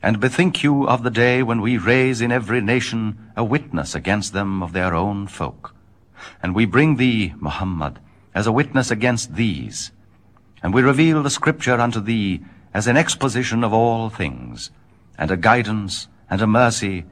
And bethink you of the day when we raise in every nation a witness against them of their own folk. And we bring thee, Muhammad, as a witness against these. And we reveal the Scripture unto thee as an exposition of all things, and a guidance and a mercy